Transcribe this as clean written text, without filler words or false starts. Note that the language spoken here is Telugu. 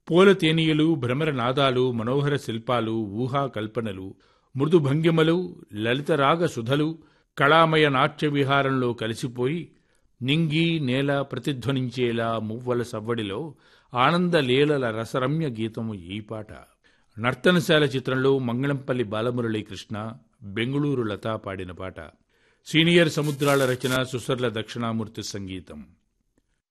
పూల తేనీయులు, భ్రమర నాదాలు, మనోహర శిల్పాలు, ఊహా కల్పనలు, మృదు భంగిమలు, లలిత రాగ సుధలు కళామయ నాట్య విహారంలో కలిసిపోయి నింగి నేల ప్రతిధ్వనించేలా మువ్వల సవ్వడిలో ఆనందలీలల రసరమ్య గీతము ఈ పాట. నర్తనశాల చిత్రంలో మంగళంపల్లి బాలమురళీకృష్ణ, బెంగుళూరు లతా పాడిన పాట. సీనియర్ సముద్రాల రచన, సుసర్ల దక్షిణామూర్తి సంగీతం.